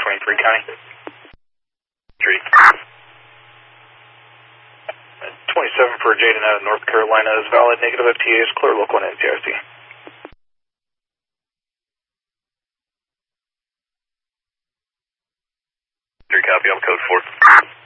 23 County. 3. 27 for Jaden out of North Carolina is valid. Negative FTA is clear. Local and NCIC. 3 copy. I'm code 4.